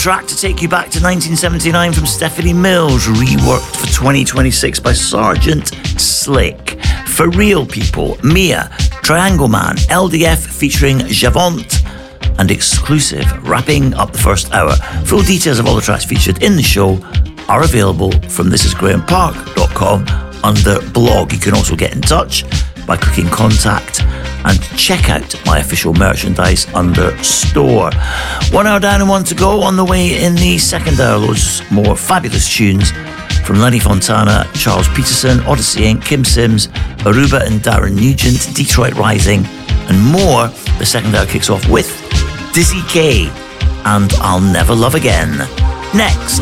track to take you back to 1979 from Stephanie Mills, reworked for 2026 by Sergeant Slick. For Real People, Mia, Triangle Man, LDF featuring Javont, and Exclusive, wrapping up the first hour. Full details of all the tracks featured in the show are available from thisisgrahampark.com under blog. You can also get in touch by clicking contact and check out my official merchandise under store. 1 hour down and 1 to go. On the way in the second hour, loads more fabulous tunes from Lenny Fontana, Charles Peterson, Odyssey Inc., Kim Sims, Aruba and Darren Nugent, Detroit Rising, and more. The second hour kicks off with Dizzy K and I'll Never Love Again. Next.